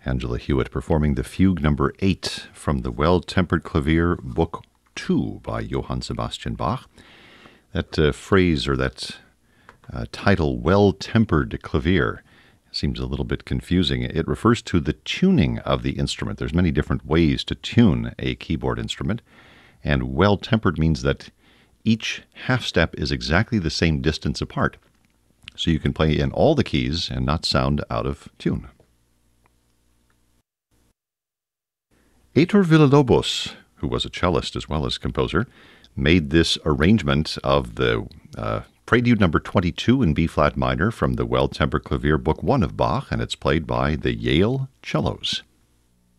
Angela Hewitt performing the Fugue number 8 from the Well-Tempered Clavier, Book 2 by Johann Sebastian Bach. That phrase or that title, Well-Tempered Clavier, seems a little bit confusing. It refers to the tuning of the instrument. There's many different ways to tune a keyboard instrument, and well-tempered means that each half step is exactly the same distance apart, so you can play in all the keys and not sound out of tune. Heitor Villa-Lobos, who was a cellist as well as composer, made this arrangement of the Prelude number 22 in B-flat minor from the Well-Tempered Clavier, Book 1 of Bach, and it's played by the Yale Cellos.